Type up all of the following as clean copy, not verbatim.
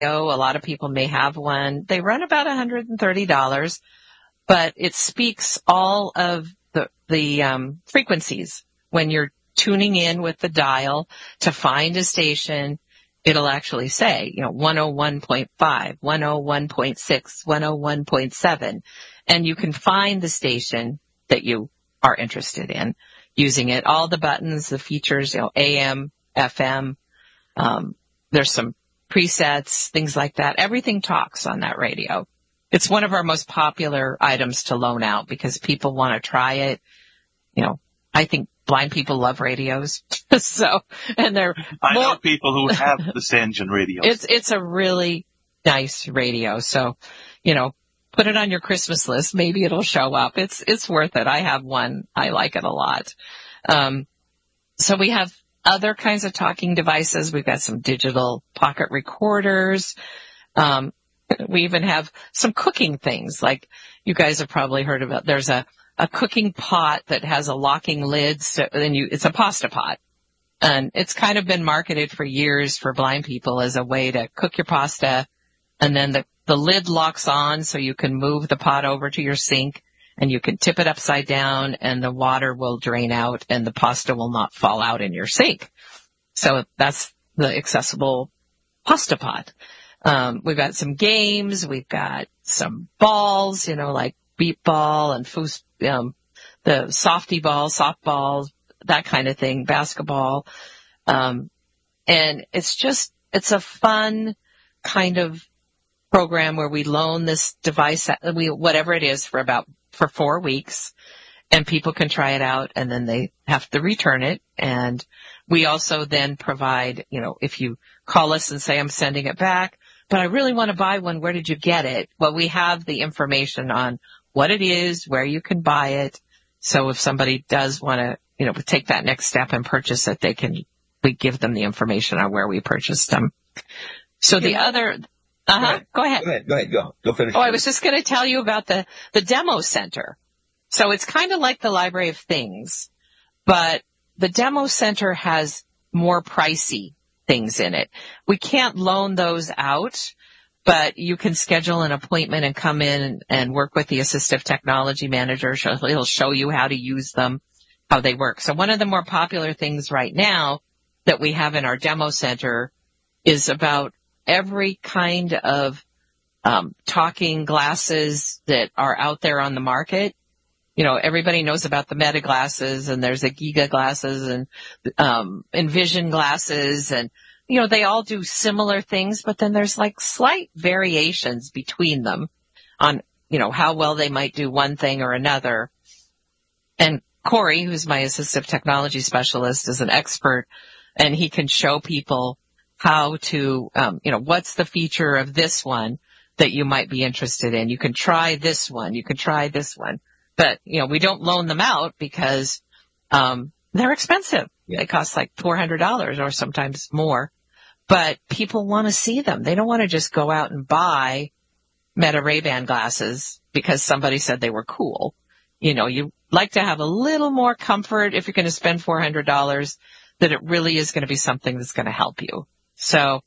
A lot of people may have one. They run about $130, but it speaks all of the frequencies. When you're tuning in with the dial to find a station, it'll actually say, 101.5, 101.6, 101.7, and you can find the station that you are interested in using it. All the buttons, the features, AM, FM, there's some presets, things like that. Everything talks on that radio. It's one of our most popular items to loan out because people want to try it. I think blind people love radios. I know people who have this engine radios. It's a really nice radio. So, put it on your Christmas list. Maybe it'll show up. It's worth it. I have one. I like it a lot. So we have other kinds of talking devices. We've got some digital pocket recorders. We even have some cooking things, like you guys have probably heard about. There's a cooking pot that has a locking lid. So then it's a pasta pot. And it's kind of been marketed for years for blind people as a way to cook your pasta. And then the lid locks on so you can move the pot over to your sink and you can tip it upside down and the water will drain out and the pasta will not fall out in your sink. So that's the accessible pasta pot. We've got some games. We've got some balls, like beep ball and the softy ball, softball, that kind of thing, basketball. And it's a fun kind of program where we loan this device, whatever it is, for 4 weeks, and people can try it out and then they have to return it. And we also then provide, if you call us and say, I'm sending it back, but I really want to buy one, where did you get it? Well, we have the information on what it is, where you can buy it. So if somebody does want to, take that next step and purchase it, we give them the information on where we purchased them. So the other, go ahead. Go finish. I was just going to tell you about the demo center. So it's kind of like the Library of Things, but the demo center has more pricey things in it. We can't loan those out, but you can schedule an appointment and come in and work with the assistive technology manager. He'll show you how to use them, how they work. So one of the more popular things right now that we have in our demo center is about every kind of talking glasses that are out there on the market. Everybody knows about the Meta glasses, and there's the Giga glasses and Envision glasses, and they all do similar things, but then there's like slight variations between them on how well they might do one thing or another. And Corey, who's my assistive technology specialist, is an expert, and he can show people how to, what's the feature of this one that you might be interested in. You can try this one. You can try this one. But, we don't loan them out because they're expensive. Yeah. They cost like $400 or sometimes more. But people want to see them. They don't want to just go out and buy Meta Ray-Ban glasses because somebody said they were cool. You like to have a little more comfort if you're going to spend $400, that it really is going to be something that's going to help you. So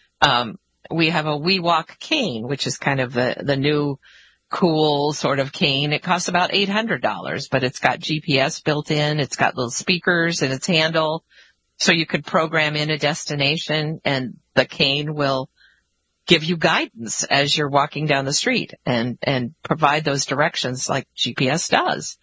we have a WeWalk cane, which is kind of the new cool sort of cane. It costs about $800, but it's got GPS built in. It's got little speakers in its handle. So you could program in a destination and the cane will give you guidance as you're walking down the street and provide those directions like GPS does.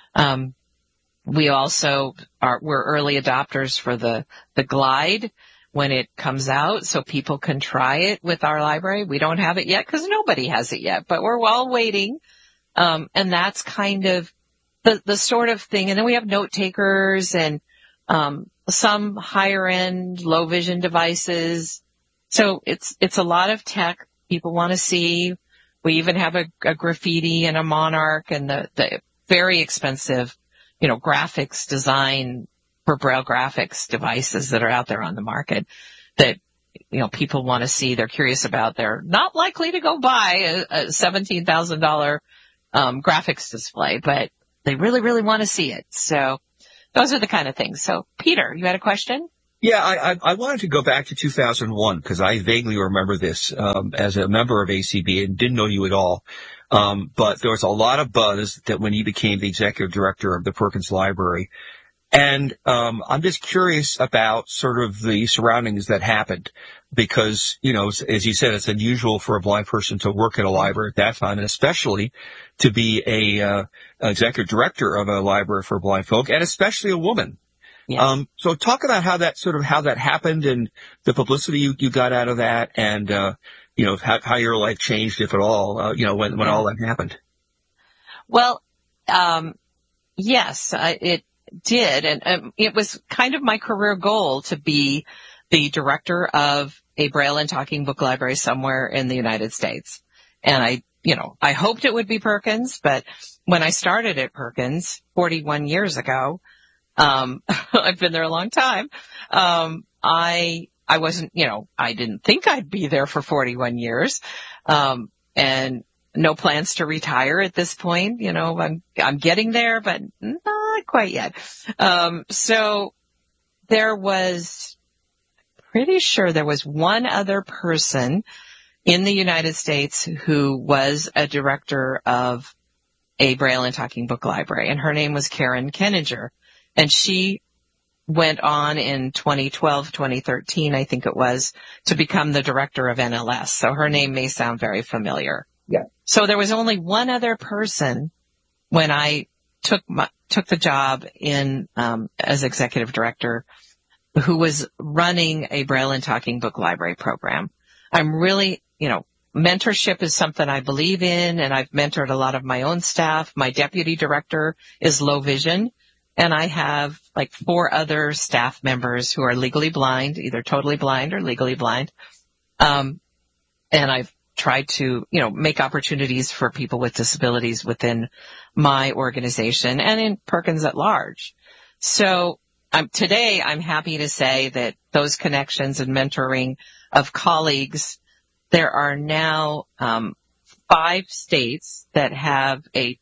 We also we're early adopters for the Glide when it comes out, so people can try it with our library. We don't have it yet because nobody has it yet, but we're all waiting. And that's kind of the sort of thing. And then we have note takers and some higher end low vision devices. So it's a lot of tech people want to see. We even have a Graffiti and a Monarch and the very expensive, graphics design for Braille graphics devices that are out there on the market that, people want to see. They're curious about. They're not likely to go buy a $17,000 graphics display, but they really, really want to see it. So those are the kind of things. So Peter, you had a question? Yeah, I wanted to go back to 2001 because I vaguely remember this as a member of ACB and didn't know you at all. But there was a lot of buzz that when you became the executive director of the Perkins Library. And I'm just curious about sort of the surroundings that happened because, you know, as you said, it's unusual for a blind person to work at a library at that time, and especially to be a executive director of a library for blind folk, and especially a woman. Yeah. So talk about how that happened and the publicity you got out of that and, you know, how your life changed, if at all, you know, when all that happened. Well, yes, it did. And it was kind of my career goal to be the director of a Braille and Talking Book library somewhere in the United States. And I hoped it would be Perkins, but when I started at Perkins 41 years ago, I've been there a long time. I wasn't, I didn't think I'd be there for 41 years. And no plans to retire at this point. I'm getting there, but not quite yet. So pretty sure there was one other person in the United States who was a director of a Braille and Talking Book library, and her name was Karen Kenninger. And she went on in 2012, 2013, I think it was, to become the director of NLS. So her name may sound very familiar. Yeah. So there was only one other person when I took the job in, as executive director who was running a Braille and Talking Book library program. I'm really, mentorship is something I believe in, and I've mentored a lot of my own staff. My deputy director is low vision. And I have like 4 other staff members who are legally blind, either totally blind or legally blind. And I've tried to, make opportunities for people with disabilities within my organization and in Perkins at large. So today I'm happy to say that those connections and mentoring of colleagues, there are now 5 states that have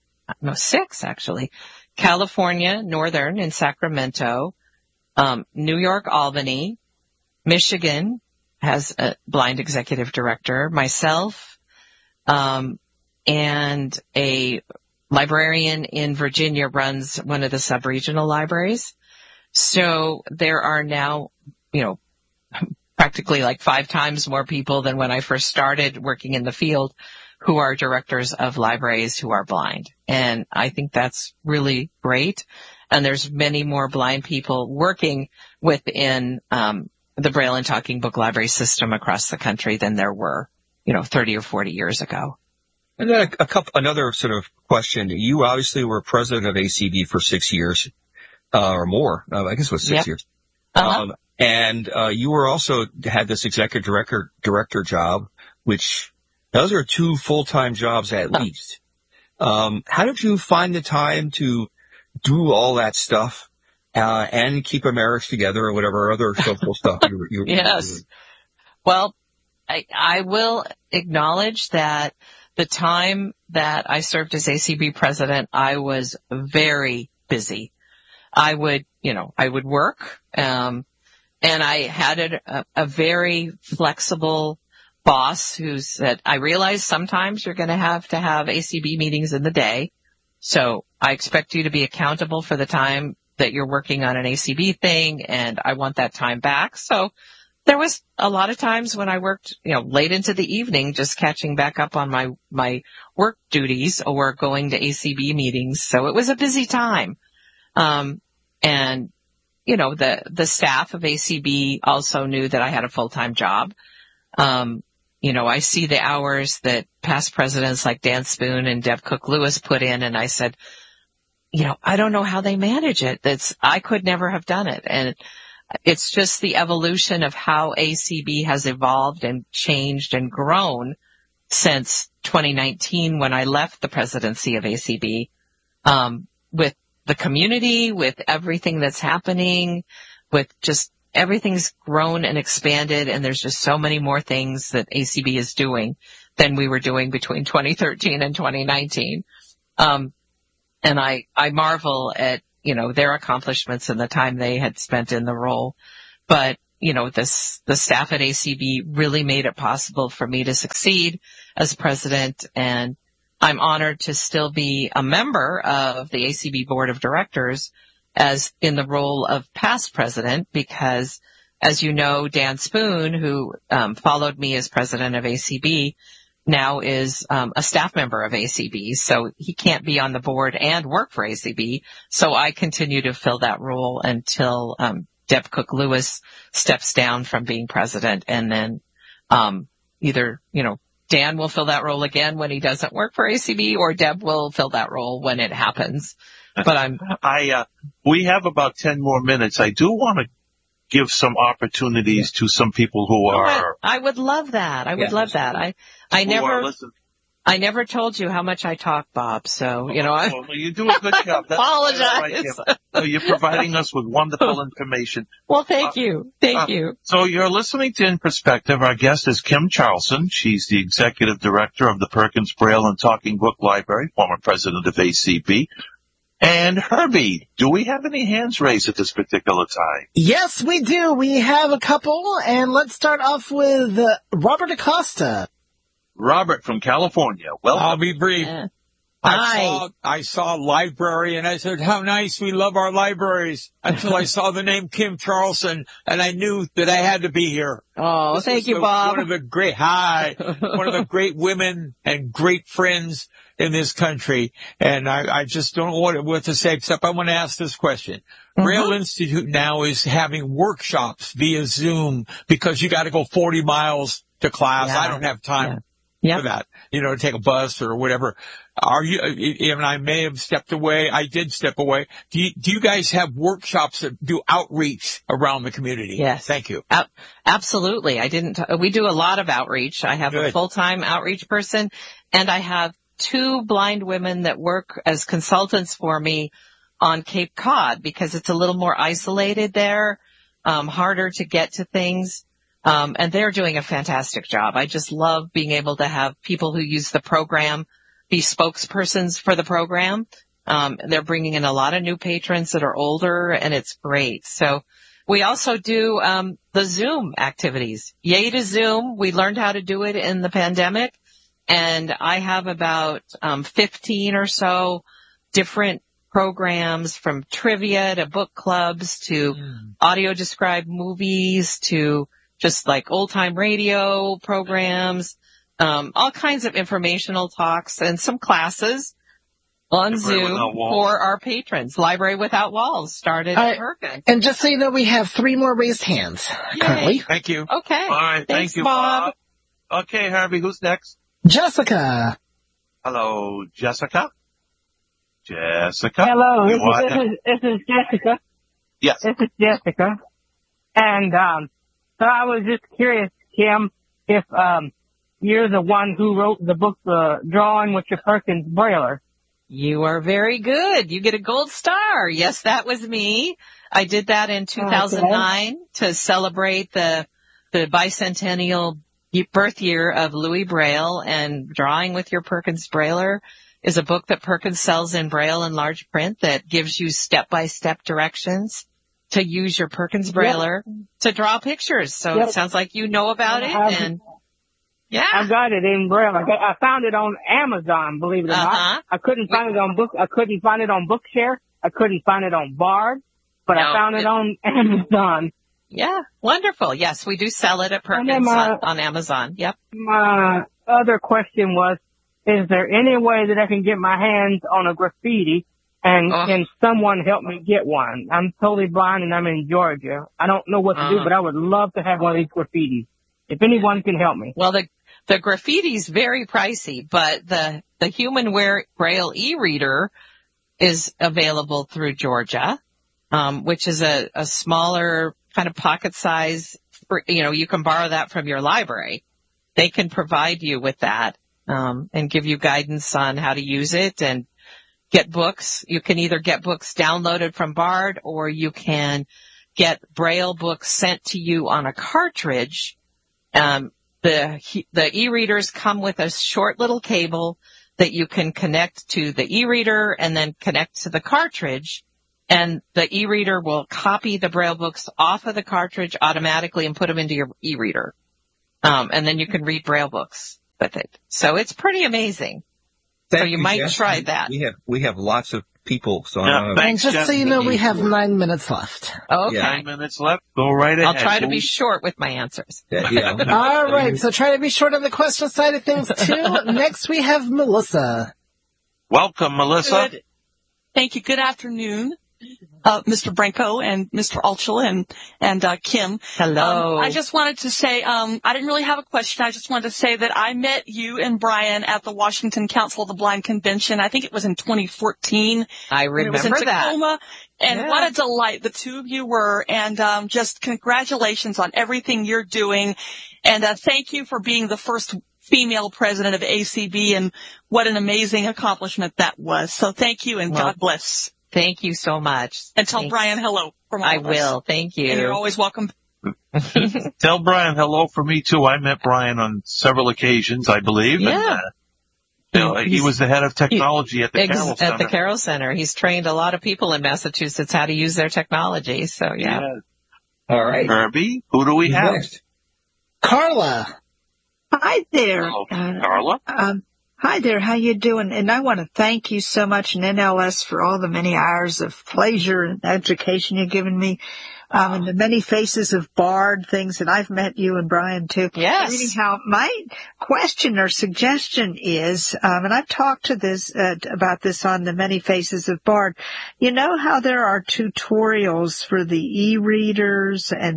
6 actually. California, Northern in Sacramento, New York, Albany, Michigan has a blind executive director, myself, and a librarian in Virginia runs one of the sub-regional libraries. So there are now, practically like 5 times more people than when I first started working in the field who are directors of libraries who are blind. And I think that's really great. And there's many more blind people working within the Braille and Talking Book library system across the country than there were, 30 or 40 years ago. And then another sort of question. You obviously were president of ACB for 6 years, or more. I guess it was 6 years. Uh-huh. And you were also had this executive director job, which those are 2 full-time jobs at least. How did you find the time to do all that stuff, and keep a marriage together or whatever other social stuff you Yes. doing? Well, I will acknowledge that the time that I served as ACB president, I was very busy. I would work, and I had a very flexible boss who said, I realize sometimes you're going to have ACB meetings in the day. So I expect you to be accountable for the time that you're working on an ACB thing, and I want that time back. So there was a lot of times when I worked, late into the evening, just catching back up on my work duties or going to ACB meetings. So it was a busy time. And the staff of ACB also knew that I had a full-time job. I see the hours that past presidents like Dan Spoon and Deb Cook-Lewis put in, and I said, I don't know how they manage it. I could never have done it. And it's just the evolution of how ACB has evolved and changed and grown since 2019 when I left the presidency of ACB, with the community, with everything that's happening, with just everything's grown and expanded, and there's just so many more things that ACB is doing than we were doing between 2013 and 2019. And I marvel at, their accomplishments and the time they had spent in the role. but the staff at ACB really made it possible for me to succeed as president, and I'm honored to still be a member of the ACB board of directors as in the role of past president, because as you know, Dan Spoon, who followed me as president of ACB, now is a staff member of ACB, so he can't be on the board and work for ACB. So I continue to fill that role until Deb Cook-Lewis steps down from being president, and then either Dan will fill that role again when he doesn't work for ACB, or Deb will fill that role when it happens. But we have about 10 more minutes. I do want to give some opportunities to some people who are. I would love that. I would love that. I never told you how much I talk, Bob. So well, you do a good job. That's apologize. Right, you're providing us with wonderful information. Well, thank you. Thank you. So you're listening to In Perspective. Our guest is Kim Charlson. She's the executive director of the Perkins Braille and Talking Book Library, former president of ACB. And Herbie, do we have any hands raised at this particular time? Yes, we do. We have a couple, and let's start off with Robert Acosta. Robert from California. Welcome. I'll be brief. I saw library, and I said, how nice, we love our libraries, until I saw the name Kim Charlson, and I knew that I had to be here. Oh, thank you, Bob. One of the great women and great friends in this country, and I just don't know what to say, except I want to ask this question. Mm-hmm. Braille Institute now is having workshops via Zoom because you got to go 40 miles to class. Yeah. I don't have time for that, to take a bus or whatever. Are you, and I may have stepped away. I did step away. Do you guys have workshops that do outreach around the community? Yes. Thank you. Absolutely. We do a lot of outreach. I have a full-time outreach person, and I have 2 blind women that work as consultants for me on Cape Cod because it's a little more isolated there, harder to get to things. And they're doing a fantastic job. I just love being able to have people who use the program be spokespersons for the program. They're bringing in a lot of new patrons that are older, and it's great. So we also do the Zoom activities. Yay to Zoom. We learned how to do it in the pandemic, and I have about 15 or so different programs, from trivia to book clubs to audio described movies to just like old time radio programs, all kinds of informational talks and some classes on Zoom for our patrons. Library Without Walls started at Perkins. And just so you know, we have 3 more raised hands currently. Thank you. Okay. All right. Thanks, thank you, Bob. Okay, Harvey, who's next? Jessica. Hello, Jessica. Jessica. Hello, this is Jessica. Yes. This is Jessica. And so I was just curious, Kim, if you're the one who wrote the book, Drawing with Your Perkins Brailler. You are very good. You get a gold star. Yes, that was me. I did that in 2009 to celebrate the bicentennial birth year of Louis Braille, and Drawing with Your Perkins Brailler is a book that Perkins sells in Braille and large print that gives you step-by-step directions to use your Perkins Brailler to draw pictures. So it sounds like you know about it. And I got it in Braille. I found it on Amazon, believe it or not. I couldn't find it on Bookshare. I couldn't find it on Bard, but I found it on Amazon. Yeah, wonderful. Yes, we do sell it at Perkins on Amazon. Yep. My other question was, is there any way that I can get my hands on a graffiti, and can someone help me get one? I'm totally blind and I'm in Georgia. I don't know what to do, but I would love to have one of these graffitis. If anyone can help me. Well, the graffiti's very pricey, but the Human Braille e-reader is available through Georgia, which is a smaller kind of pocket size. You can borrow that from your library. They can provide you with that, and give you guidance on how to use it and get books. You can either get books downloaded from Bard, or you can get Braille books sent to you on a cartridge. The e-readers come with a short little cable that you can connect to the e-reader and then connect to the cartridge. and the e-reader will copy the Braille books off of the cartridge automatically and put them into your e-reader. And then you can read Braille books with it. So it's pretty amazing. So you might try that. We have lots of people. So and just so you know, we have 9 minutes left. Okay. 9 minutes left. Go right ahead. I'll try to be short with my answers. Yeah. All right. So try to be short on the question side of things too. Next we have Melissa. Welcome, Melissa. Good. Thank you. Good afternoon, Mr. Branco and Mr. Altschul and Kim. Hello. I just wanted to say, I didn't really have a question. I just wanted to say that I met you and Brian at the Washington Council of the Blind Convention. I think it was in 2014. I remember it was in that. Tacoma. And what a delight the two of you were. And just congratulations on everything you're doing. And thank you for being the first female president of ACB, and what an amazing accomplishment that was. So thank you, and God bless. Thank you so much. And tell Brian hello from all of us. I will. Thank you. And you're always welcome. Tell Brian hello for me too. I met Brian on several occasions, I believe. Yeah. And, he was the head of technology at the Carroll Center. At the Carroll Center. He's trained a lot of people in Massachusetts how to use their technology. So yeah. All right. Herbie, who do we have? Next? Carla. Hi there. Hello, Carla. Hi there. How you doing? And I want to thank you so much and NLS for all the many hours of pleasure and education you've given me. And the many faces of Bard, things that I've met you and Brian too. Yes. Anyhow, my question or suggestion is, and I've talked to this, about this on the many faces of Bard. You know how there are tutorials for the e-readers and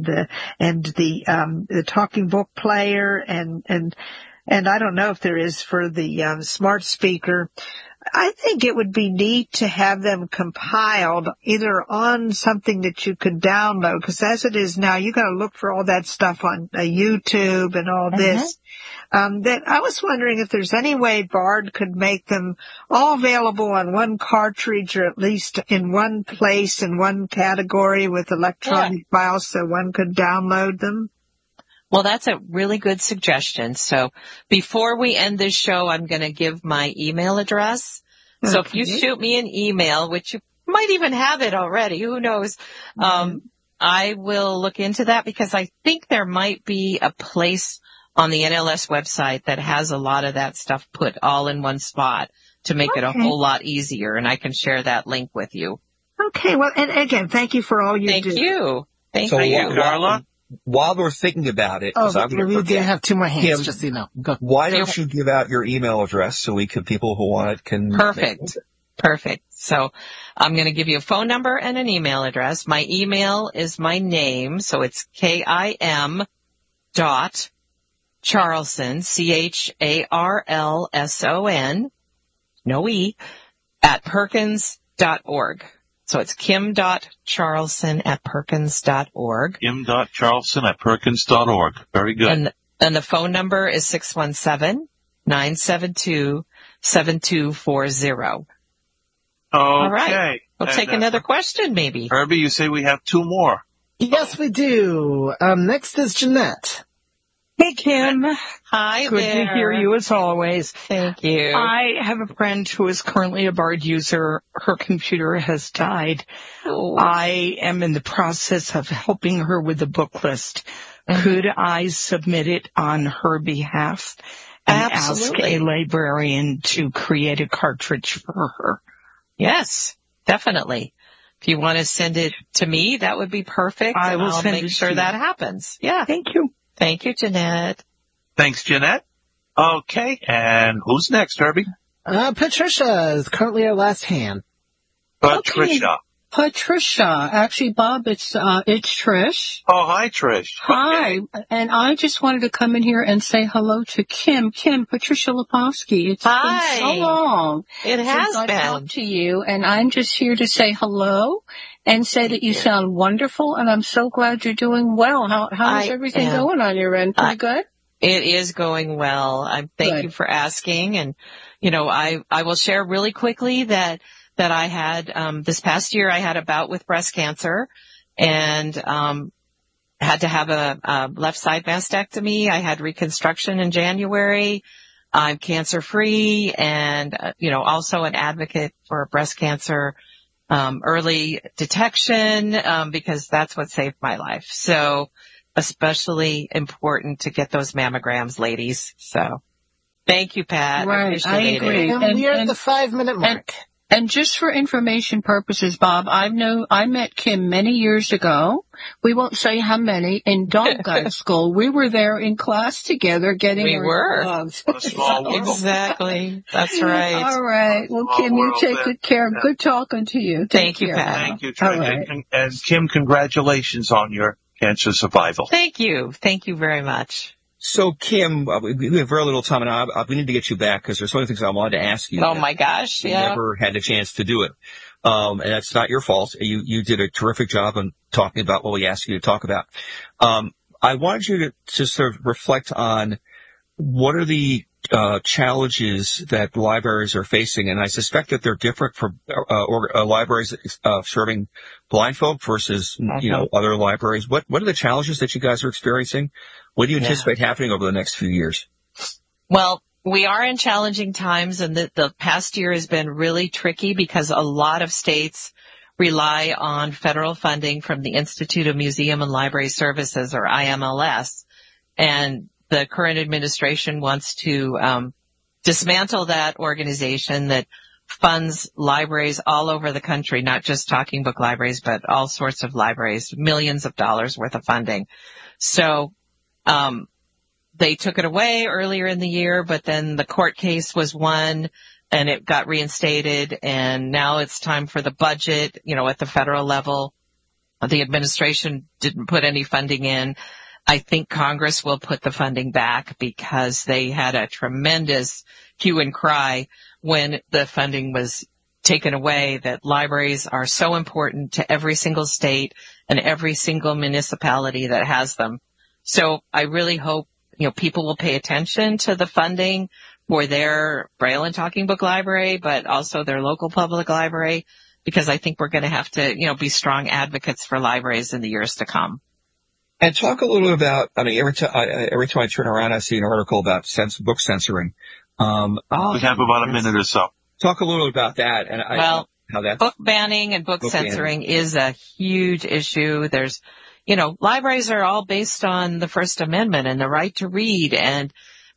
the talking book player and I don't know if there is for the smart speaker. I think it would be neat to have them compiled either on something that you could download, because as it is now, you got to look for all that stuff on YouTube and all this. That I was wondering if there's any way Bard could make them all available on one cartridge, or at least in one place in one category with electronic files, so one could download them. Well, that's a really good suggestion. So before we end this show, I'm going to give my email address. Okay. So if you shoot me an email, which you might even have it already, who knows, I will look into that, because I think there might be a place on the NLS website that has a lot of that stuff put all in one spot to make it a whole lot easier. And I can share that link with you. Okay. Well, and again, thank you for all you do. Thank you. Thank you. Carla? While we're thinking about it, we did have two more hands, just so you know. Go. Why don't you give out your email address so people who want it can... Perfect. So I'm going to give you a phone number and an email address. My email is my name, so it's KIM.Charlson, CHARLSON, no E, at Perkins.org. So it's Kim.Charlson@Perkins.org. Kim.Charlson@Perkins.org. Very good. And the phone number is 617-972-7240. All right. We'll take another question, maybe. Herbie, you say we have two more. Yes, we do. Next is Jeanette. Hey, Kim. Hi Good there. to hear you as always. Thank you. I have a friend who is currently a Bard user. Her computer has died. Oh. I am in the process of helping her with the book list. Mm-hmm. Could I submit it on her behalf and Absolutely. ask a librarian to create a cartridge for her? Yes, definitely. If you want to send it to me, that would be perfect. I will I'll send make it sure to that you. happens. Yeah. Thank you. Thank you, Jeanette. Thanks, Jeanette. Okay, and who's next, Herbie? Patricia is currently our last hand. Patricia. Patricia. Actually, Bob, it's Trish. Oh, hi, Trish. Hi. And I just wanted to come in here and say hello to Kim. Patricia Leposki. It's been so long. It has since been. I talked to you, and I'm just here to say hello and say that you sound wonderful, and I'm so glad you're doing well. How is everything going on your end? Pretty good? It is going well. Thank you for asking. And, I will share really quickly that I had, this past year I had a bout with breast cancer and, had to have a left side mastectomy. I had reconstruction in January. I'm cancer free and, also an advocate for breast cancer early detection, because that's what saved my life. So especially important to get those mammograms, ladies. So thank you, Pat. Right. I agree. And we are at the 5-minute mark. And just for information purposes, Bob, I met Kim many years ago. We won't say how many, in dog guide school. We were there in class together getting our dogs. What a small world. Exactly. That's right. All right. Well, Kim, you take good care. Yeah. Good talking to you. Thank you, care. Pat. Thank you, Trent. Right. And Kim, congratulations on your cancer survival. Thank you. Thank you very much. So, Kim, we have very little time, and we need to get you back because there's so many things I wanted to ask you. Oh, my gosh. You Yeah. never had a chance to do it. And that's not your fault. You did a terrific job on talking about what we asked you to talk about. I wanted you to sort of reflect on what are the challenges that libraries are facing, and I suspect that they're different for libraries serving blind folk versus other libraries. What are the challenges that you guys are experiencing? What do you anticipate happening over the next few years? Well, we are in challenging times, and the past year has been really tricky because a lot of states rely on federal funding from the Institute of Museum and Library Services, or IMLS, and the current administration wants to dismantle that organization that funds libraries all over the country, not just Talking Book libraries, but all sorts of libraries, millions of dollars worth of funding. So they took it away earlier in the year, but then the court case was won and it got reinstated, and now it's time for the budget, at the federal level. The administration didn't put any funding in. I think Congress will put the funding back because they had a tremendous hue and cry when the funding was taken away, that libraries are so important to every single state and every single municipality that has them. So I really hope, people will pay attention to the funding for their Braille and Talking Book library, but also their local public library, because I think we're going to have to, be strong advocates for libraries in the years to come. And talk a little about, every time I turn around, I see an article about book censoring. We have about a minute or so. Talk a little about that. And how that book banning and book censoring is a huge issue. There's, libraries are all based on the First Amendment and the right to read and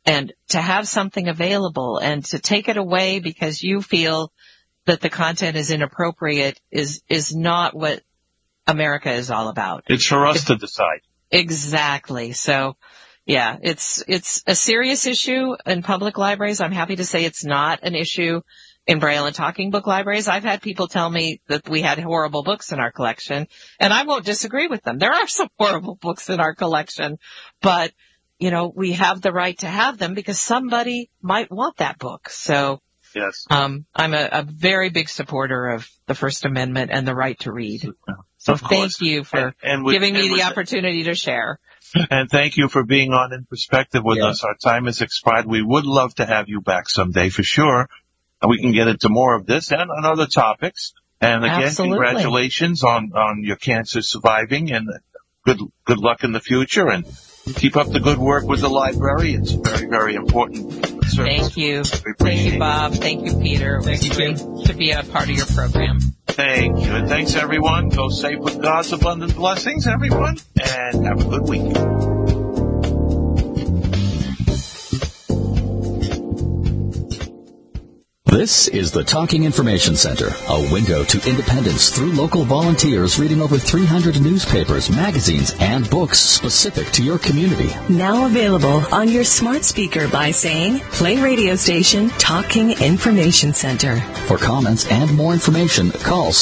to have something available, and to take it away because you feel that the content is inappropriate is not what America is all about. It's for us to decide. Exactly. So, yeah, it's a serious issue in public libraries. I'm happy to say it's not an issue in Braille and Talking Book libraries. I've had people tell me that we had horrible books in our collection, and I won't disagree with them. There are some horrible books in our collection, but, we have the right to have them because somebody might want that book. So, yes, I'm a very big supporter of the First Amendment and the right to read. So thank you for giving me the opportunity to share. And thank you for being on In Perspective with us. Our time has expired. We would love to have you back someday for sure. And we can get into more of this and on other topics. And again, congratulations on your cancer surviving, and good luck in the future, and keep up the good work with the library. It's very, very important service. Thank you. Thank you, Bob. Thank you, Peter. It was great to be a part of your program. Thank you. And thanks, everyone. Go safe with God's abundant blessings, everyone, and have a good week. This is the Talking Information Center, a window to independence through local volunteers reading over 300 newspapers, magazines, and books specific to your community. Now available on your smart speaker by saying, play radio station Talking Information Center. For comments and more information, call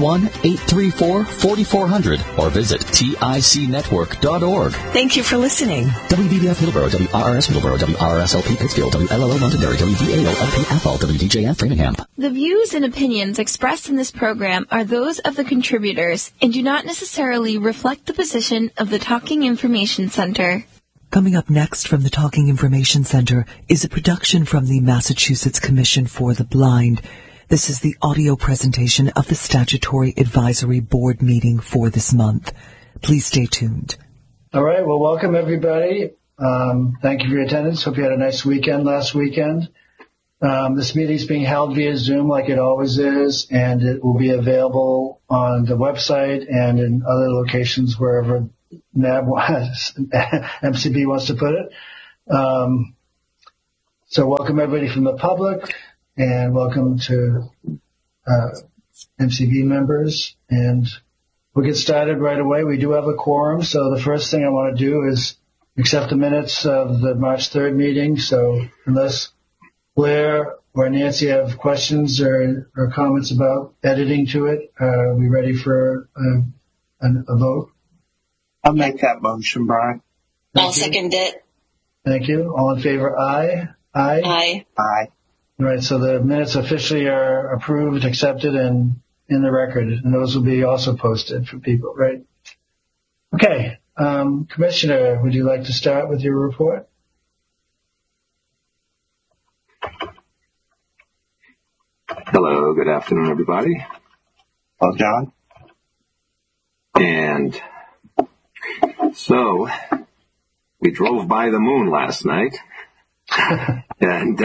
781-834-4400 or visit ticnetwork.org. Thank you for listening. WBBF Hillsborough, WRRS Hillsborough, WRSLP Pittsfield, WLLO Londonderry, WVALP Athol, WDJF Framingham. The views and opinions expressed in this program are those of the contributors and do not necessarily reflect the position of the Talking Information Center. Coming up next from the Talking Information Center is a production from the Massachusetts Commission for the Blind. This is the audio presentation of the Statutory Advisory Board meeting for this month. Please stay tuned. All right. Well, welcome, everybody. Thank you for your attendance. Hope you had a nice weekend last weekend. This meeting is being held via Zoom like it always is, and it will be available on the website and in other locations wherever MCB wants to put it. So welcome everybody from the public, and welcome to MCB members. And we'll get started right away. We do have a quorum, so the first thing I want to do is accept the minutes of the March 3rd meeting. So unless Blair or Nancy have questions or comments about editing to it, are we ready for a vote? I'll make that motion, Brian. I'll second it. Thank you. All in favor, aye? Aye? Aye. Aye. All right, so the minutes officially are approved, accepted, and in the record, and those will be also posted for people, right? Okay. Commissioner, would you like to start with your report? Hello, good afternoon, everybody. Hello, John. And so, we drove by the moon last night, and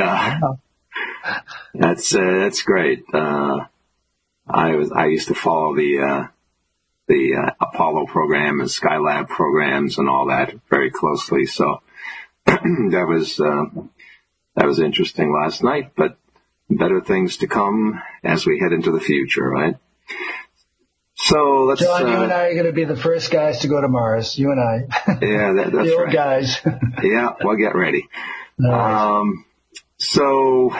that's great. I used to follow the Apollo program and Skylab programs and all that very closely, so that was interesting last night. But better things to come as we head into the future, right? So let's. John, you and I are going to be the first guys to go to Mars. You and I. Yeah, that's the old right. Guys. Yeah, we'll get ready. Nice. So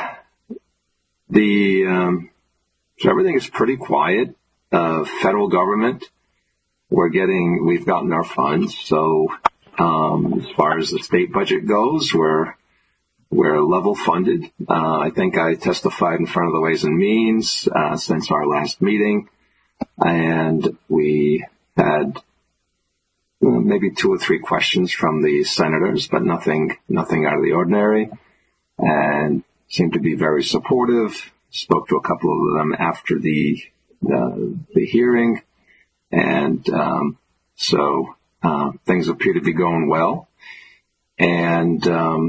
everything is pretty quiet. Federal government, we've gotten our funds. So as far as the state budget goes, we're level funded. I think I testified in front of the Ways and Means since our last meeting, and we had maybe 2 or 3 questions from the senators, but nothing out of the ordinary, and seemed to be very supportive. Spoke to a couple of them after the hearing, and so things appear to be going well. And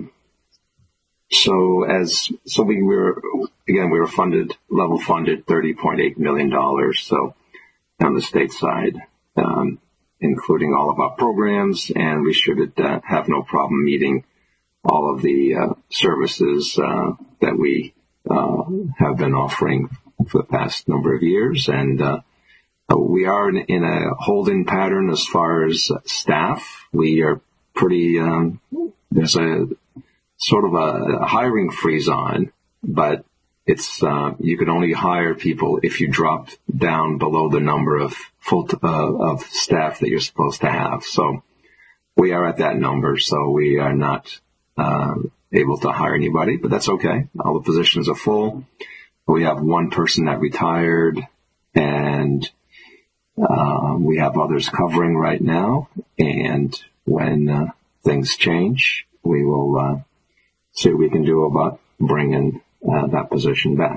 so we were funded, level funded, $30.8 million. So on the state side, including all of our programs, and we should have no problem meeting all of the services that we have been offering for the past number of years. And we are in a holding pattern as far as staff. We are pretty, there's a sort of a hiring freeze on, but it's you can only hire people if you drop down below the number of of staff that you're supposed to have. So we are at that number, so we are not able to hire anybody, but that's okay. All the positions are full. We have 1 person that retired, and we have others covering right now. And when things change, we will see what we can do about bringing that position back.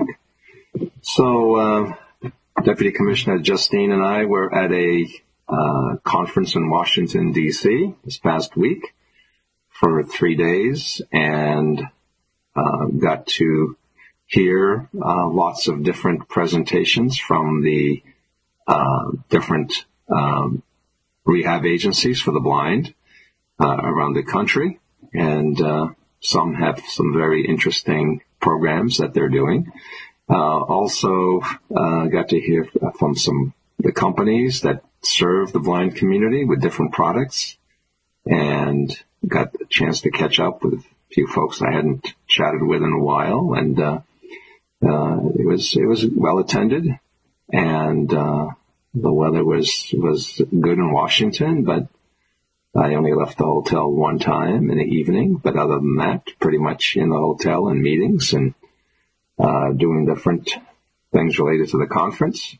So Deputy Commissioner Justine and I were at a conference in Washington, D.C. this past week for 3 days, and got to hear lots of different presentations from the different rehab agencies for the blind around the country. And some have some very interesting programs that they're doing. Also got to hear from the companies that serve the blind community with different products, and got a chance to catch up with a few folks I hadn't chatted with in a while. And it was well attended, and the weather was good in Washington, but I only left the hotel 1 time in the evening. But other than that, pretty much in the hotel and meetings and doing different things related to the conference.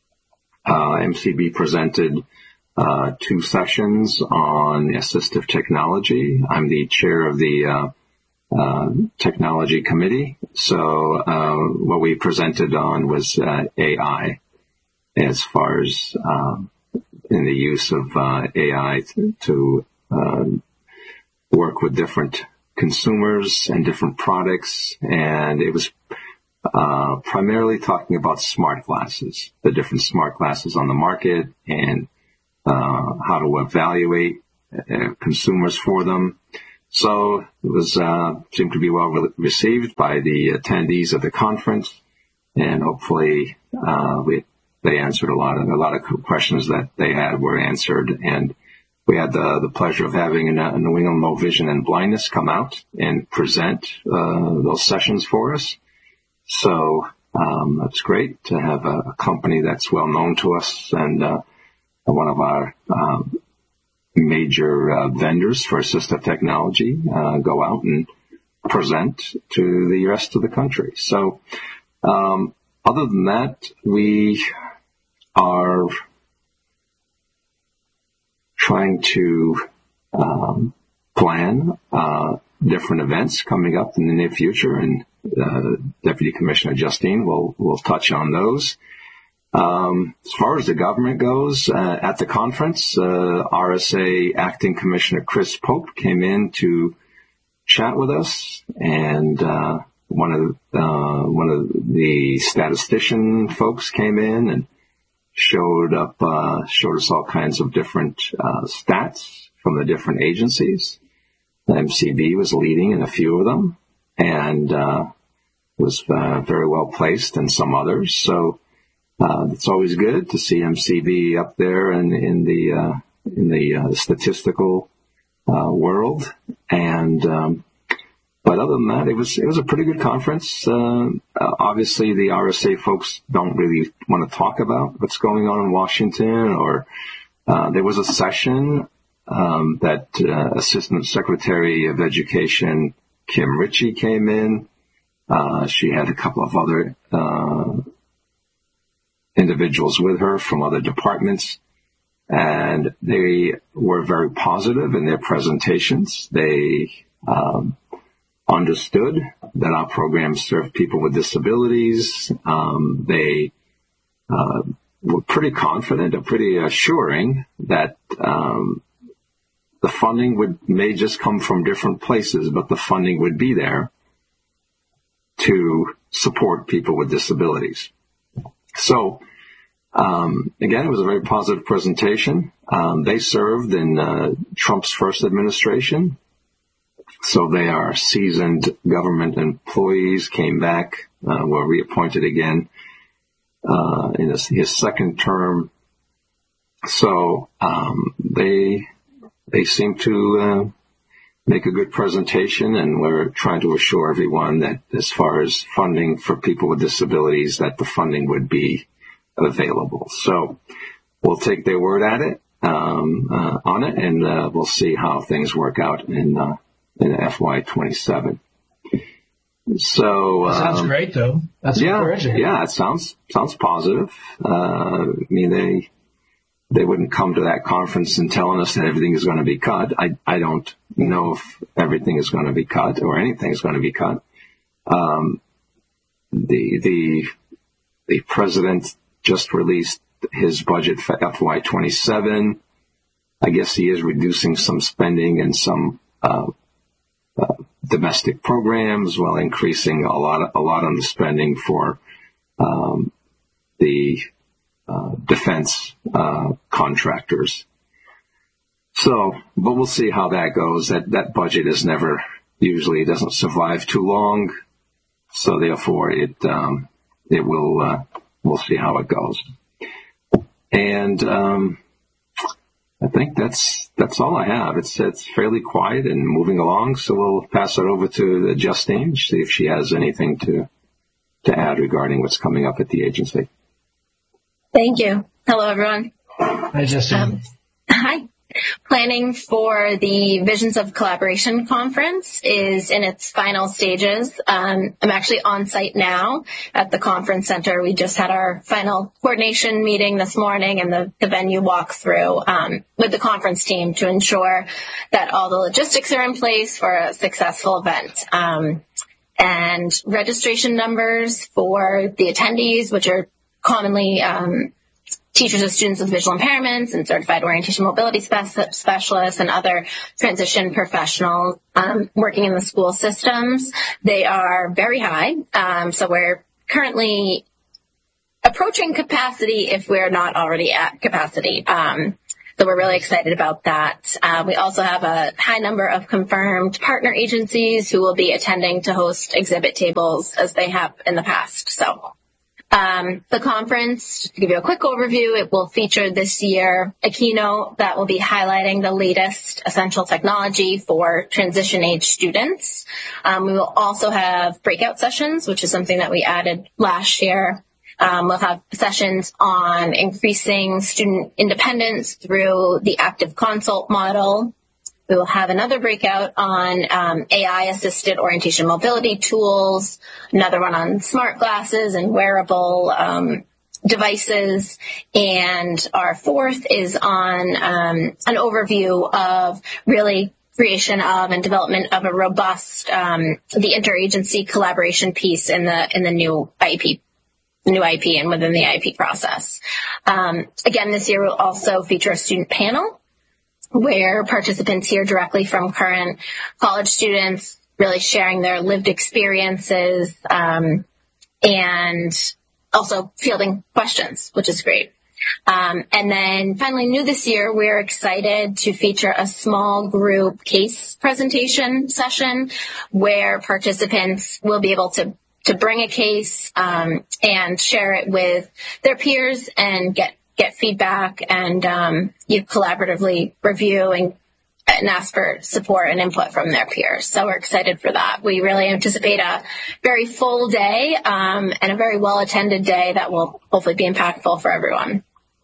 MCB presented 2 sessions on assistive technology. I'm the chair of the technology committee. So what we presented on was AI, as far as in the use of AI to work with different consumers and different products, and it was primarily talking about smart glasses, the different smart glasses on the market, and how to evaluate consumers for them. So it was seemed to be well received by the attendees of the conference, and hopefully they answered a lot of questions that they had were answered. And we had the pleasure of having a New England Low Vision and Blindness come out and present those sessions for us. So it's great to have a company that's well known to us and one of our major vendors for assistive technology go out and present to the rest of the country. So other than that, we are trying to plan different events coming up in the near future, and Deputy Commissioner Justine will touch on those. As far as the government goes, at the conference, RSA Acting Commissioner Chris Pope came in to chat with us, and one of the statistician folks came in and showed us all kinds of different stats from the different agencies. The MCB was leading in a few of them, and was very well placed in some others. So it's always good to see MCB up there in the statistical world. And but other than that, it was a pretty good conference. Obviously, the RSA folks don't really want to talk about what's going on in Washington. Or there was a session that Assistant Secretary of Education Kim Ritchie came in. She had a couple of other individuals with her from other departments, and they were very positive in their presentations. They understood that our programs serve people with disabilities. They were pretty confident and pretty assuring that the funding may just come from different places, but the funding would be there to support people with disabilities. So, again, it was a very positive presentation. They served in Trump's first administration, so they are seasoned government employees, came back, were reappointed again in his second term. So they seem to make a good presentation, and we're trying to assure everyone that as far as funding for people with disabilities, that the funding would be available. So we'll take their word at it, on it, and we'll see how things work out in FY27. So sounds great, though. That's encouraging. Yeah, it sounds positive. I mean, they wouldn't come to that conference and telling us that everything is going to be cut. I don't know if everything is going to be cut or anything is going to be cut. The president just released his budget for FY27. I guess he is reducing some spending and some domestic programs, while increasing a lot on the spending for the defense contractors. So, but we'll see how that goes. That budget is usually doesn't survive too long. So therefore it will, we'll see how it goes. And, I think that's all I have. It's fairly quiet and moving along. So we'll pass it over to Justine, see if she has anything to add regarding what's coming up at the agency. Thank you. Hello, everyone. Hi, Justine. Hi. Planning for the Visions of Collaboration conference is in its final stages. I'm actually on site now at the conference center. We just had our final coordination meeting this morning and the venue walkthrough with the conference team to ensure that all the logistics are in place for a successful event. And registration numbers for the attendees, which are commonly teachers of students with visual impairments and certified orientation mobility specialists and other transition professionals working in the school systems. They are very high. So we're currently approaching capacity if we're not already at capacity. So we're really excited about that. We also have a high number of confirmed partner agencies who will be attending to host exhibit tables as they have in the past. So the conference, to give you a quick overview, it will feature this year a keynote that will be highlighting the latest essential technology for transition age students. We will also have breakout sessions, which is something that we added last year. We'll have sessions on increasing student independence through the active consult model. We will have another breakout on AI-assisted orientation mobility tools, another one on smart glasses and wearable devices, and our fourth is on an overview of really creation of and development of a robust the interagency collaboration piece in the new IEP. New IEP and within the IEP process. Again, this year we'll also feature a student panel where participants hear directly from current college students, really sharing their lived experiences, and also fielding questions, which is great. And then finally, new this year, we're excited to feature a small group case presentation session where participants will be able to bring a case and share it with their peers and get feedback and you collaboratively review and ask for support and input from their peers. So we're excited for that. We really anticipate a very full day and a very well-attended day that will hopefully be impactful for everyone.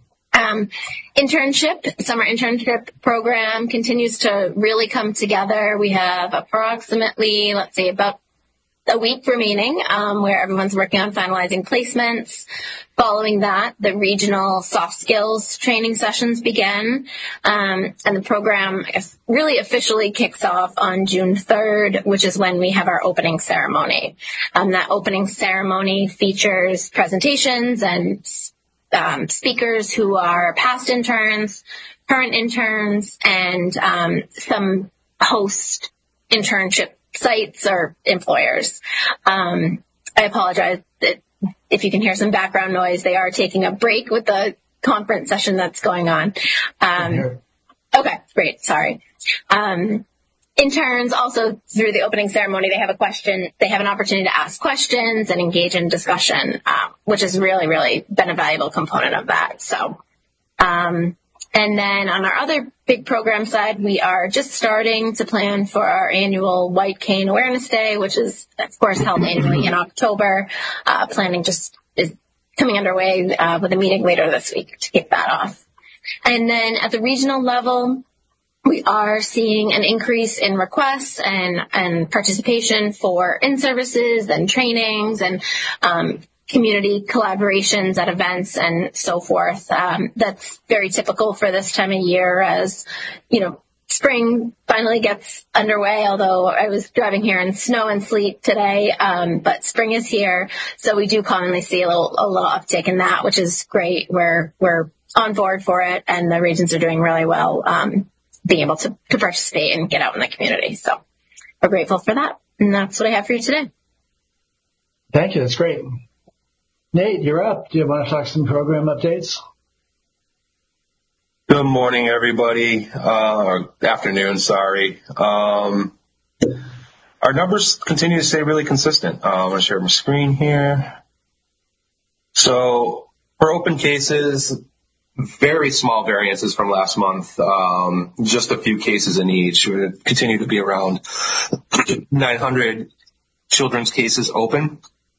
Summer internship program continues to really come together. We have approximately, about a week remaining where everyone's working on finalizing placements. Following that, the regional soft skills training sessions begin, and the program really officially kicks off on June 3rd, which is when we have our opening ceremony. That opening ceremony features presentations and speakers who are past interns, current interns, and some host internship sites or employers. I apologize if you can hear some background noise. They are taking a break with the conference session that's going on. Okay, great. Sorry. Interns also, through the opening ceremony, they have an opportunity to ask questions and engage in discussion, which has really, really been a valuable component of that. So, and then on our other big program side, we are just starting to plan for our annual White Cane Awareness Day, which is, of course, held annually in October. Planning just is coming underway with a meeting later this week to kick that off. And then at the regional level, we are seeing an increase in requests and participation for in-services and trainings and community collaborations at events and so forth. That's very typical for this time of year as, spring finally gets underway, although I was driving here in snow and sleet today, but spring is here. So we do commonly see a little uptick in that, which is great. We're on board for it, and the regions are doing really well being able to participate and get out in the community. So we're grateful for that. And that's what I have for you today. Thank you. That's great. Nate, you're up. Do you want to talk some program updates? Good morning, everybody. Or afternoon, sorry. Our numbers continue to stay really consistent. I'm going to share my screen here. So for open cases, very small variances from last month, just a few cases in each. We continue to be around 900 children's cases open.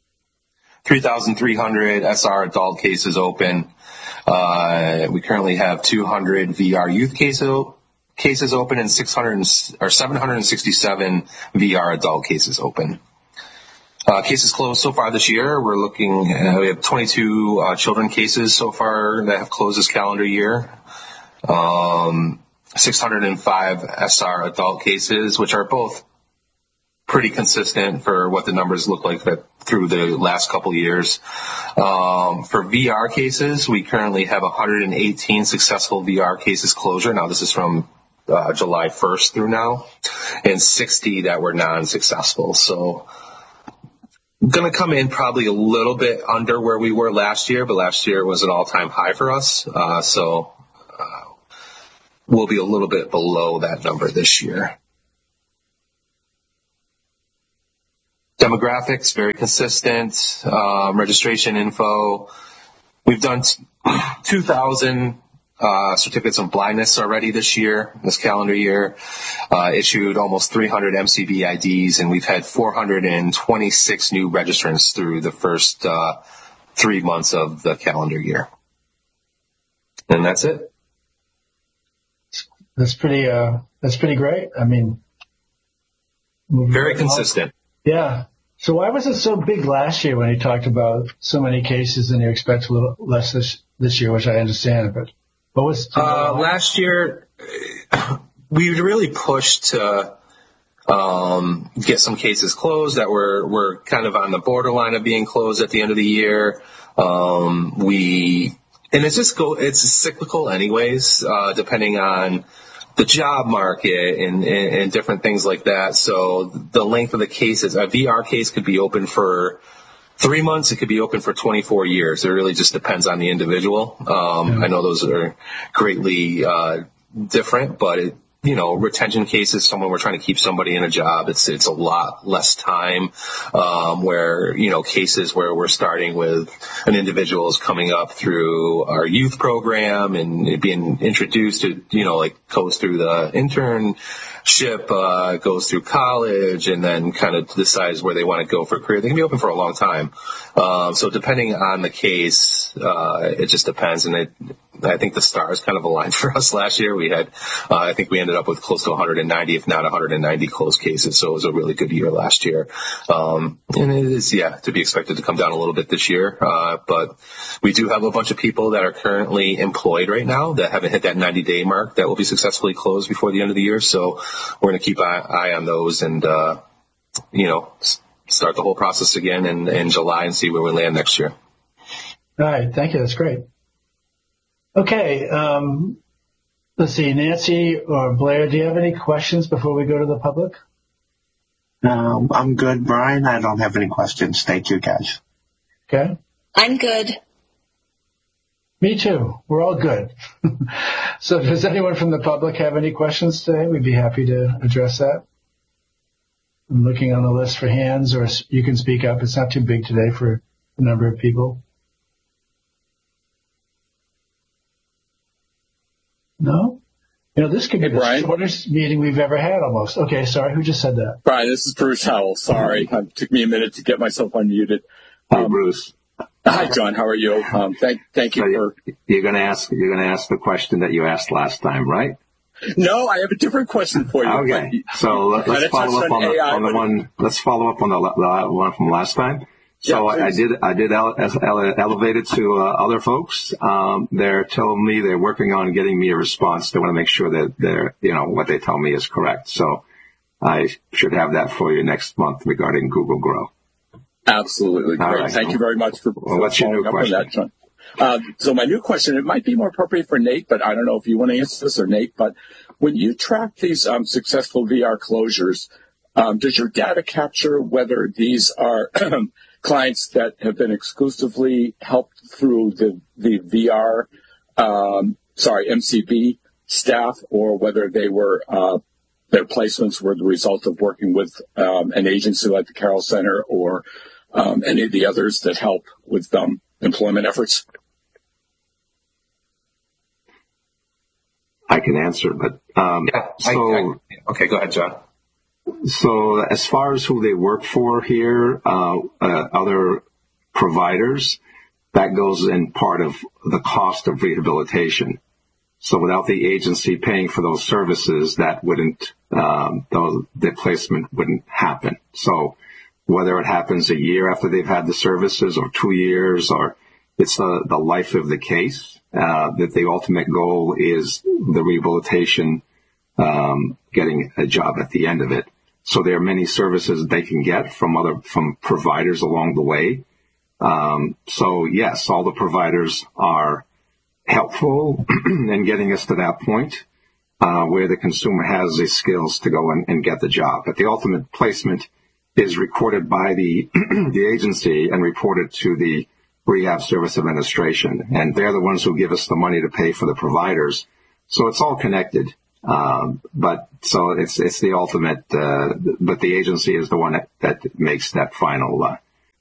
3,300 SR adult cases open. We currently have 200 VR youth cases open and 767 VR adult cases open. Cases closed so far this year. We have 22 children cases so far that have closed this calendar year. 605 SR adult cases, which are both pretty consistent for what the numbers look like through the last couple years. For VR cases, we currently have 118 successful VR cases closure. Now, this is from July 1st through now, and 60 that were non-successful. So going to come in probably a little bit under where we were last year, but last year was an all-time high for us. So we'll be a little bit below that number this year. Demographics, very consistent. Registration info. We've done 2,000 certificates of blindness already this calendar year. Issued almost 300 MCB IDs, and we've had 426 new registrants through the first 3 months of the calendar year. And that's it. That's pretty great. I mean, very consistent. Yeah. So why was it so big last year when you talked about so many cases and you expect a little less this year, which I understand, but what was last year? We really pushed to get some cases closed that were kind of on the borderline of being closed at the end of the year. It's cyclical anyways, depending on the job market and different things like that. So the length of the cases, a VR case could be open for 3 months. It could be open for 24 years. It really just depends on the individual. I know those are greatly different, but retention cases, someone we're trying to keep somebody in a job, it's a lot less time, where, cases where we're starting with an individual is coming up through our youth program and being introduced to, goes through the internship, goes through college, and then kind of decides where they want to go for a career. They can be open for a long time. So depending on the case, it just depends. And I think the stars kind of aligned for us last year. We had, I think we ended up with close to 190, if not 190 closed cases. So it was a really good year last year. And it is, to be expected to come down a little bit this year. But we do have a bunch of people that are currently employed right now that haven't hit that 90-day mark that will be successfully closed before the end of the year. So we're going to keep an eye on those and, start the whole process again in July and see where we land next year. All right. Thank you. That's great. Okay. Let's see. Nancy or Blair, do you have any questions before we go to the public? I'm good, Brian. I don't have any questions. Thank you, guys. Okay. I'm good. Me too. We're all good. So does anyone from the public have any questions today? We'd be happy to address that. I'm looking on the list for hands, or you can speak up. It's not too big today for a number of people. No? This could be the shortest meeting we've ever had almost. Okay, sorry. Who just said that? Brian, this is Bruce Howell. Sorry. It took me a minute to get myself unmuted. Hey, Bruce. Hi, John. How are you? Thank you for... You're going to ask the question that you asked last time, right? No, I have a different question for you. Okay. So let's follow up on the one. Let's follow up on the one from last time. So I did elevate it to other folks. They're telling me they're working on getting me a response. They want to make sure that they're, what they tell me is correct. So I should have that for you next month regarding Google Grow. Absolutely. Great. Right. Thank you very much for what's your new question? On that, John. So my new question, it might be more appropriate for Nate, but I don't know if you want to answer this or Nate, but when you track these successful VR closures, does your data capture whether these are clients that have been exclusively helped through the VR, MCB staff, or whether they were, their placements were the result of working with an agency like the Carroll Center or any of the others that help with employment efforts? I can answer, but okay, go ahead, John. So as far as who they work for here, other providers, that goes in part of the cost of rehabilitation. So without the agency paying for those services, that wouldn't, the placement wouldn't happen. So whether it happens a year after they've had the services or 2 years, or it's the life of the case, that the ultimate goal is the rehabilitation, getting a job at the end of it. So there are many services they can get from providers along the way. So yes, all the providers are helpful in getting us to that point where the consumer has the skills to go and get the job. But the ultimate placement is recorded by the agency and reported to the Rehab Service Administration, and they're the ones who give us the money to pay for the providers. So it's all connected. But so it's the ultimate, but the agency is the one that makes that final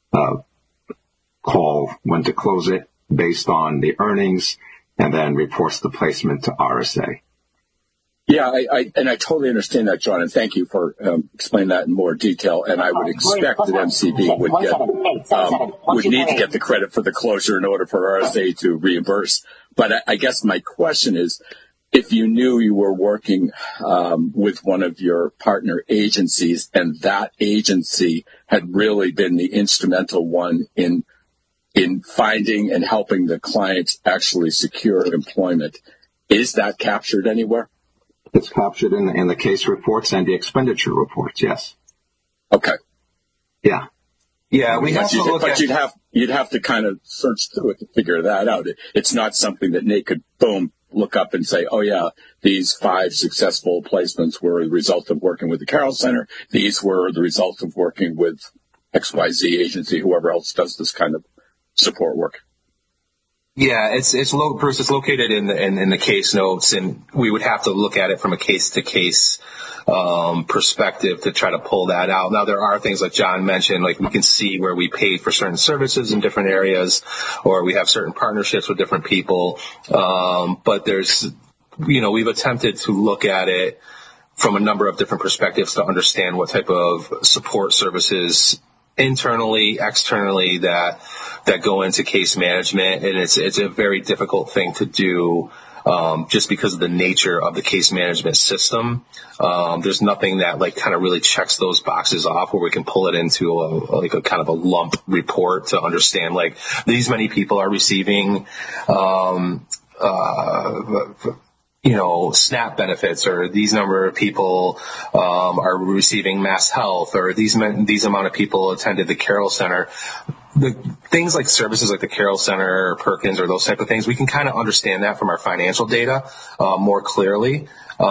call when to close it based on the earnings, and then reports the placement to RSA. Yeah, I totally understand that, John, and thank you for explaining that in more detail. And I would expect that MCB would need to get the credit for the closure in order for RSA to reimburse. But I guess my question is, if you knew you were working with one of your partner agencies, and that agency had really been the instrumental one in finding and helping the client actually secure employment, is that captured anywhere? It's captured in the case reports and the expenditure reports, yes. Okay. Yeah. Yeah, we have to look at... But you'd have to kind of search through it to figure that out. It's not something that Nate could, boom, look up and say, oh yeah, these 5 successful placements were the result of working with the Carroll Center. These were the result of working with XYZ agency, whoever else does this kind of support work. Yeah, it's located in the case notes, and we would have to look at it from a case to case perspective to try to pull that out. Now, there are things like John mentioned, like we can see where we paid for certain services in different areas, or we have certain partnerships with different people. But there's, we've attempted to look at it from a number of different perspectives to understand what type of support services internally, externally that go into case management, and it's a very difficult thing to do just because of the nature of the case management system. There's nothing that kind of really checks those boxes off where we can pull it into a kind of a lump report to understand these many people are receiving SNAP benefits, or these number of people are receiving Mass Health, or these amount of people attended the Carroll Center. The things like services like the Carroll Center or Perkins or those type of things, we can kind of understand that from our financial data more clearly,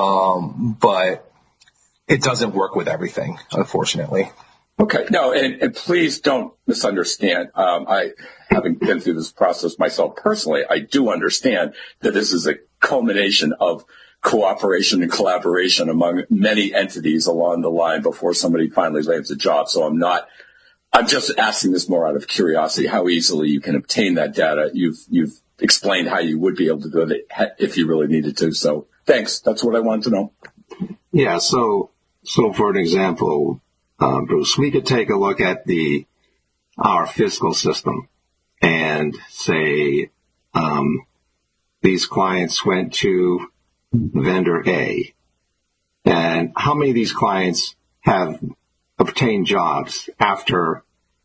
but it doesn't work with everything, unfortunately. Okay. No, and please don't misunderstand. I, having been through this process myself personally, I do understand that this is a culmination of cooperation and collaboration among many entities along the line before somebody finally lands a job. So I'm just asking this more out of curiosity, how easily you can obtain that data. You've explained how you would be able to do it if you really needed to. So thanks. That's what I wanted to know. Yeah. So for an example, Bruce, we could take a look at our fiscal system and say, these clients went to vendor A, and how many of these clients have obtained jobs after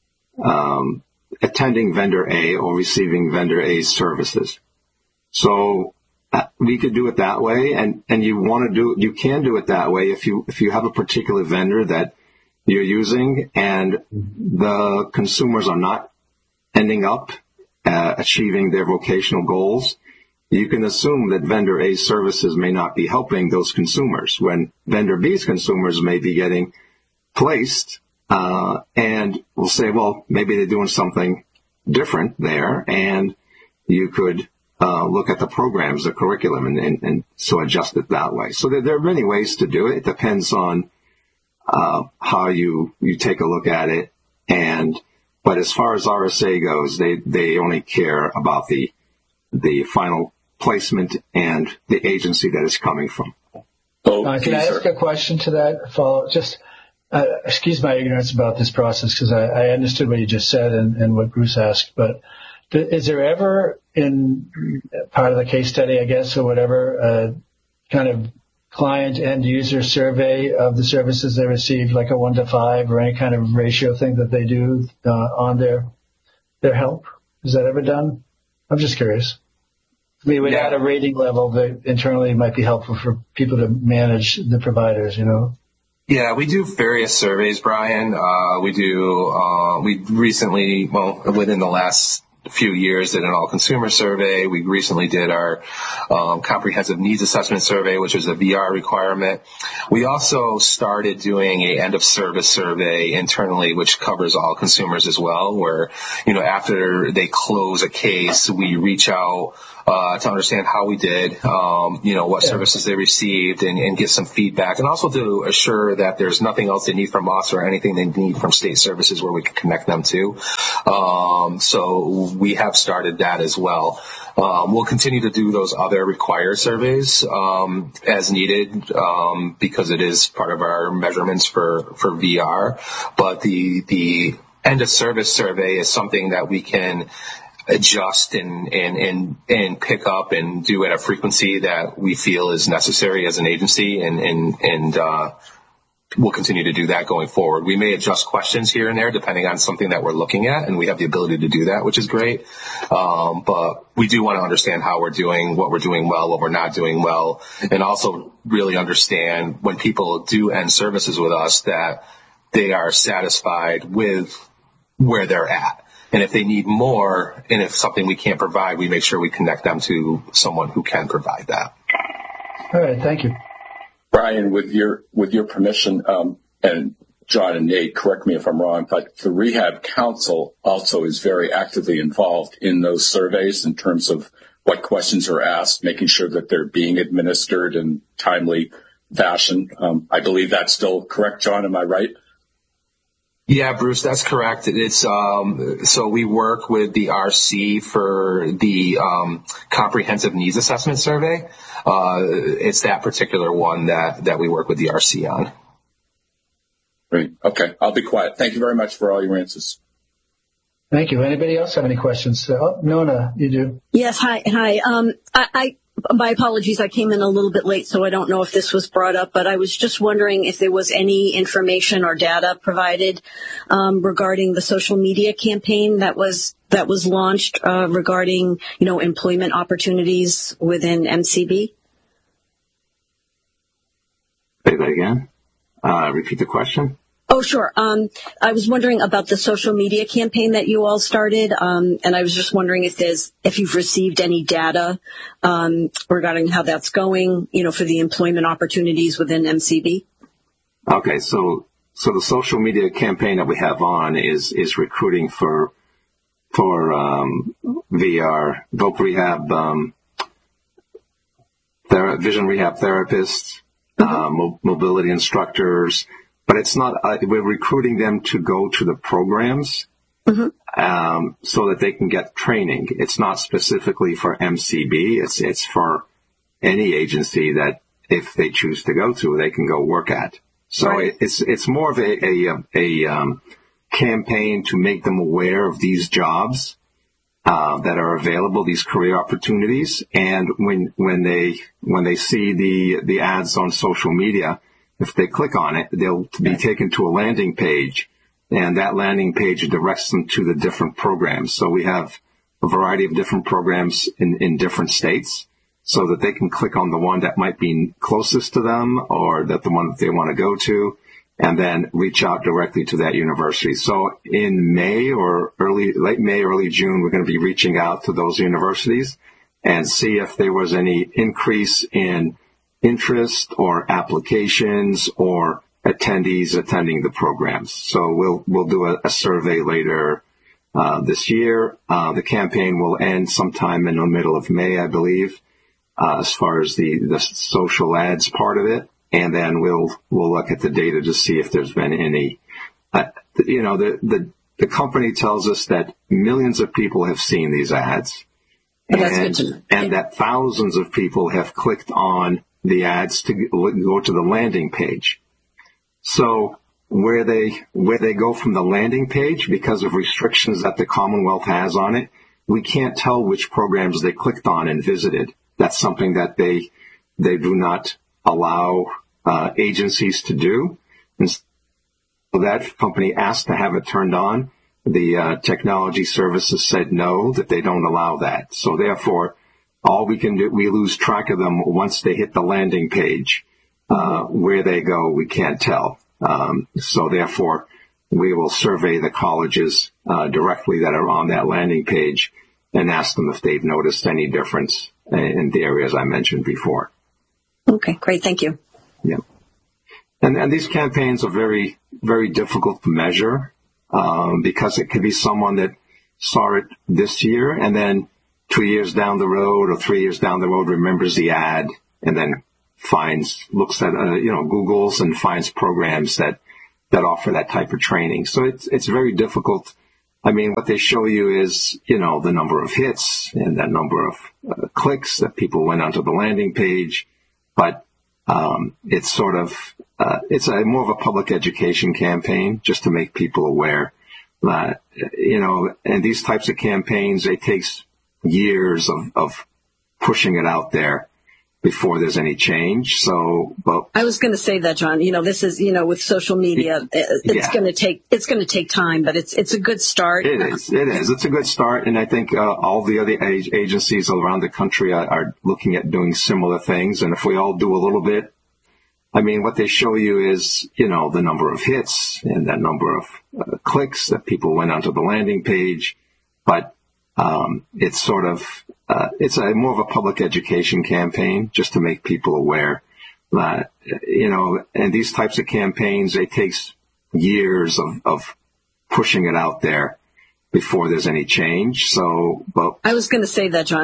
attending vendor A or receiving vendor A's services. So we could do it that way, and you can do it that way if you have a particular vendor that you're using and the consumers are not ending up achieving their vocational goals. You can assume that vendor A's services may not be helping those consumers when vendor B's consumers may be getting placed, and we'll say, well, maybe they're doing something different there, and you could look at the programs, the curriculum, and so adjust it that way. So there are many ways to do it. It depends on how you take a look at it, but as far as RSA goes, they only care about the final placement and the agency that it's coming from. Can I ask a question to that? Follow just excuse my ignorance about this process, because I understood what you just said and what Bruce asked, but is there ever in part of the case study, I guess, or whatever, kind of client end user survey of the services they receive, like a 1-to-5 or any kind of ratio thing that they do on their help? Is that ever done? I'm just curious. I mean, at a rating level that internally might be helpful for people to manage the providers, Yeah, we do various surveys, Brian. We recently, within the last few years, did an all-consumer survey. We recently did our comprehensive needs assessment survey, which is a VR requirement. We also started doing a end-of-service survey internally, which covers all consumers as well, where, after they close a case, we reach out to understand how we did, what services they received and get some feedback, and also to assure that there's nothing else they need from us or anything they need from state services where we can connect them to. So we have started that as well. We'll continue to do those other required surveys as needed because it is part of our measurements for VR. But the end of service survey is something that we can adjust and pick up and do at a frequency that we feel is necessary as an agency, and we'll continue to do that going forward. We may adjust questions here and there depending on something that we're looking at, and we have the ability to do that, which is great. But we do want to understand how we're doing, what we're doing well, what we're not doing well, and also really understand when people do end services with us that they are satisfied with where they're at. And if they need more, and if something we can't provide, we make sure we connect them to someone who can provide that. All right, thank you. Brian, with your permission, and John and Nate, correct me if I'm wrong, but the Rehab Council also is very actively involved in those surveys in terms of what questions are asked, making sure that they're being administered in timely fashion. I believe that's still correct, John. Am I right? Yeah, Bruce, that's correct. It's so we work with the RC for the comprehensive needs assessment survey. It's that particular one that we work with the RC on. Great. Okay, I'll be quiet. Thank you very much for all your answers. Thank you. Anybody else have any questions? Nona, you do. Yes. Hi. My apologies. I came in a little bit late, so I don't know if this was brought up, but I was just wondering if there was any information or data provided regarding the social media campaign that was launched regarding, employment opportunities within MCB. Say that again. Repeat the question. Oh, sure. I was wondering about the social media campaign that you all started, and I was just wondering if you've received any data regarding how that's going, for the employment opportunities within MCB. Okay, so the social media campaign that we have on is recruiting for VR, voc rehab, vision rehab therapists, mobility instructors. But it's not, we're recruiting them to go to the programs so that they can get training. It's not specifically for MCB. It's for any agency that if they choose to go to, they can go work at. So right. It's more of a campaign to make them aware of these jobs that are available, these career opportunities. And when they see the ads on social media, if they click on it, they'll be taken to a landing page, and that landing page directs them to the different programs. So we have a variety of different programs in different states so that they can click on the one that might be closest to them or that the one that they want to go to, and then reach out directly to that university. So in late May, early June, we're going to be reaching out to those universities and see if there was any increase in interest or applications or attendees attending the programs. So we'll do a survey later this year. The campaign will end sometime in the middle of May, I believe, as far as the social ads part of it. And then we'll look at the data to see if there's been any. The company tells us that millions of people have seen these ads, and that thousands of people have clicked on the ads to go to the landing page. So where they go from the landing page, because of restrictions that the Commonwealth has on it, we can't tell which programs they clicked on and visited. That's something that they do not allow agencies to do. And so that company asked to have it turned on. The technology services said no, that they don't allow that. So therefore, all we can do, we lose track of them once they hit the landing page. Where they go, we can't tell. So therefore, we will survey the colleges directly that are on that landing page and ask them if they've noticed any difference in the areas I mentioned before. Okay, great. Thank you. Yeah. And these campaigns are very, very difficult to measure because it could be someone that saw it this year and then 2 years down the road or 3 years down the road remembers the ad and then looks at, Googles and finds programs that offer that type of training. So it's very difficult. I mean, what they show you is, the number of hits and that number of clicks that people went onto the landing page. But it's sort of, it's more of a public education campaign just to make people aware that, and these types of campaigns, it takes years of pushing it out there before there's any change. But I was going to say that, John. This is, with social media, it's going to take time, but it's a good start. It is. It's a good start, and I think all the other agencies around the country are looking at doing similar things. And if we all do a little bit, I mean, what they show you is, the number of hits and that number of clicks that people went onto the landing page, but it's sort of, it's more of a public education campaign just to make people aware that, and these types of campaigns, it takes years of pushing it out there before there's any change. But I was going to say that, John.